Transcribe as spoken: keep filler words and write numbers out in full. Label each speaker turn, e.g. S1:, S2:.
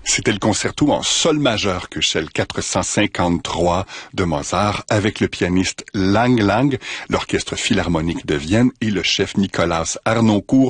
S1: C'était le concerto en sol majeur que celle quatre cent cinquante-trois de Mozart avec le pianiste Lang Lang, l'Orchestre philharmonique de Vienne et le chef Nicolas Harnoncourt.